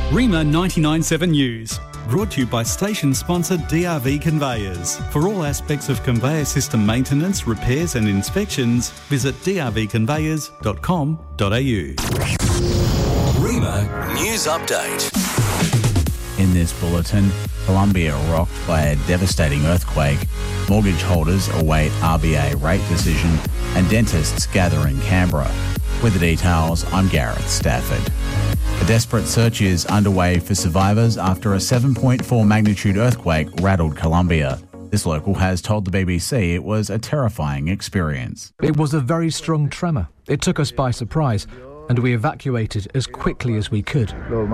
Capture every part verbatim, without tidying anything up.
Rima ninety-nine point seven News, brought to you by station sponsor D R V Conveyors. For all aspects of conveyor system maintenance, repairs and inspections, visit d r v conveyors dot com dot a u. Rima News Update. In this bulletin, Colombia rocked by a devastating earthquake, mortgage holders await R B A rate decision, and dentists gather in Canberra. With the details, I'm Gareth Stafford. A desperate search is underway for survivors after a seven point four magnitude earthquake rattled Colombia. This local has told the B B C it was a terrifying experience. It was a very strong tremor. It took us by surprise, and we evacuated as quickly as we could.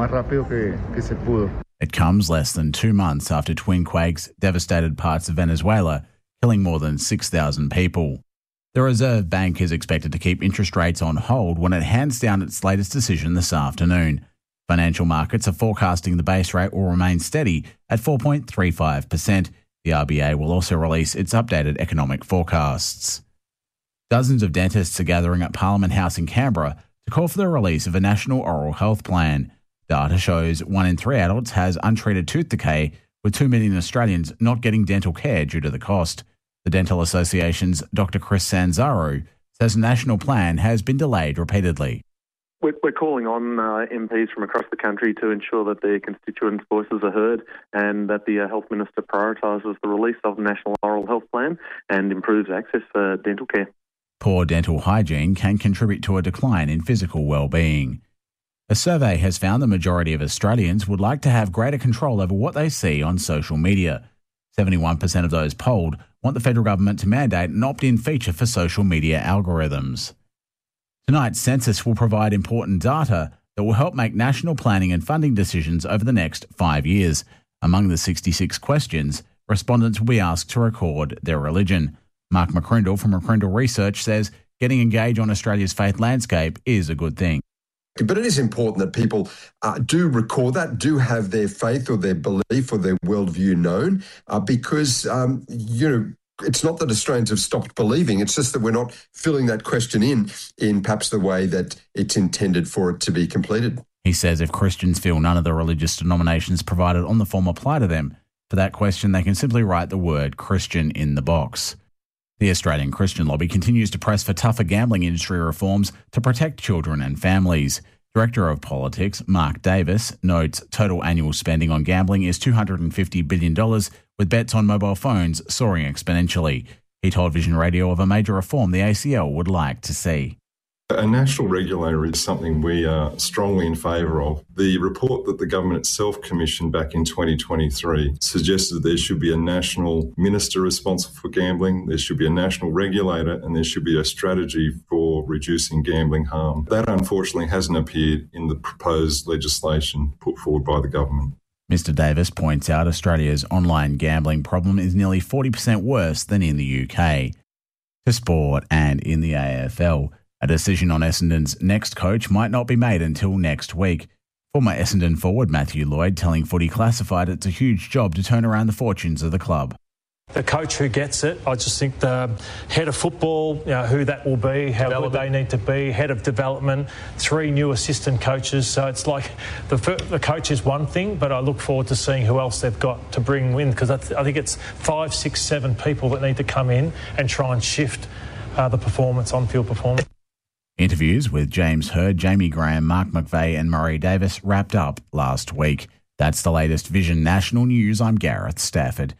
It comes less than two months after twin quakes devastated parts of Venezuela, killing more than six thousand people. The Reserve Bank is expected to keep interest rates on hold when it hands down its latest decision this afternoon. Financial markets are forecasting the base rate will remain steady at four point three five percent. The R B A will also release its updated economic forecasts. Dozens of dentists are gathering at Parliament House in Canberra to call for the release of a national oral health plan. Data shows one in three adults has untreated tooth decay, with two million Australians not getting dental care due to the cost. The Dental Association's Doctor Chris Sanzaro says a national plan has been delayed repeatedly. We're calling on uh, M Ps from across the country to ensure that their constituents' voices are heard and that the uh, Health Minister prioritises the release of the National Oral Health Plan and improves access for dental care. Poor dental hygiene can contribute to a decline in physical well-being. A survey has found the majority of Australians would like to have greater control over what they see on social media. seventy-one percent of those polled want the federal government to mandate an opt-in feature for social media algorithms. Tonight's census will provide important data that will help make national planning and funding decisions over the next five years. Among the sixty-six questions, respondents will be asked to record their religion. Mark McCrindle from McCrindle Research says getting engaged on Australia's faith landscape is a good thing. But it is important that people uh, do record that, do have their faith or their belief or their worldview known, uh, because, um, you know, it's not that Australians have stopped believing. It's just that we're not filling that question in, in perhaps the way that it's intended for it to be completed. He says if Christians feel none of the religious denominations provided on the form apply to them, for that question they can simply write the word Christian in the box. The Australian Christian Lobby continues to press for tougher gambling industry reforms to protect children and families. Director of Politics, Mark Davis, notes total annual spending on gambling is two hundred fifty billion dollars, with bets on mobile phones soaring exponentially. He told Vision Radio of a major reform the A C L would like to see. A national regulator is something we are strongly in favour of. The report that the government itself commissioned back in twenty twenty-three suggested there should be a national minister responsible for gambling, there should be a national regulator, and there should be a strategy for reducing gambling harm. That unfortunately hasn't appeared in the proposed legislation put forward by the government. Mister Davis points out Australia's online gambling problem is nearly forty percent worse than in the U K. To sport, and in the A F L, a decision on Essendon's next coach might not be made until next week. Former Essendon forward Matthew Lloyd telling Footy Classified it's a huge job to turn around the fortunes of the club. The coach who gets it, I just think the head of football, you know, who that will be, how good they need to be, head of development, three new assistant coaches. So it's like the the coach is one thing, but I look forward to seeing who else they've got to bring in, because I, th- I think it's five, six, seven people that need to come in and try and shift uh, the performance, on-field performance. Interviews with James Hird, Jamie Graham, Mark McVeigh and Murray Davis wrapped up last week. That's the latest Vision National News. I'm Gareth Stafford.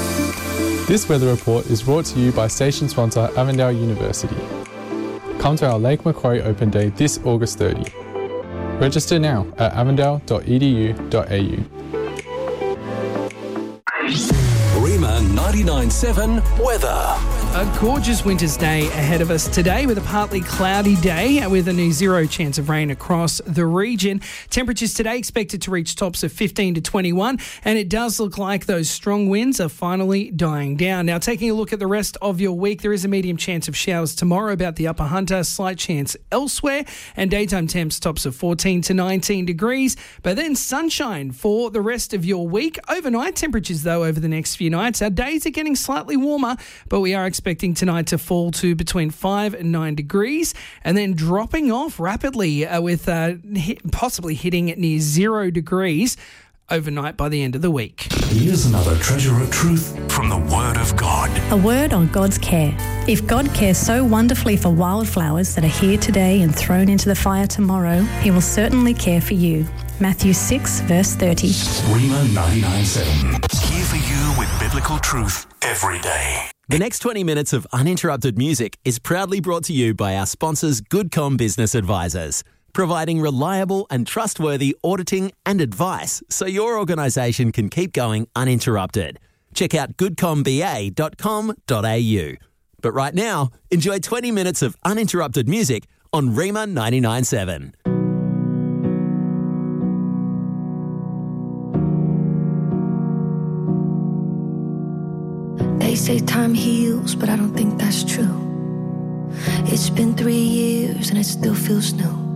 This weather report is brought to you by station sponsor Avondale University. Come to our Lake Macquarie Open Day this August thirtieth. Register now at avondale dot e d u dot a u. Rima ninety-nine point seven weather. A gorgeous winter's day ahead of us today with a partly cloudy day with a near zero chance of rain across the region. Temperatures today expected to reach tops of fifteen to twenty-one, and it does look like those strong winds are finally dying down. Now, taking a look at the rest of your week, there is a medium chance of showers tomorrow about the Upper Hunter, slight chance elsewhere, and daytime temps tops of fourteen to nineteen degrees, but then sunshine for the rest of your week. Overnight temperatures, though, over the next few nights, our days are getting slightly warmer, but we are expecting tonight to fall to between five and nine degrees and then dropping off rapidly uh, with uh, hit, possibly hitting near zero degrees overnight by the end of the week. Here's another treasure of truth from the Word of God. A word on God's care. If God cares so wonderfully for wildflowers that are here today and thrown into the fire tomorrow, he will certainly care for you. Matthew six, verse thirty. Rima ninety-nine seven. Here for you with biblical truth every day. The next twenty minutes of uninterrupted music is proudly brought to you by our sponsors, GoodCom Business Advisors, providing reliable and trustworthy auditing and advice so your organisation can keep going uninterrupted. Check out good com b a dot com dot a u. But right now, enjoy twenty minutes of uninterrupted music on Rima ninety-nine seven. They say time heals, but I don't think that's true. It's been three years and it still feels new.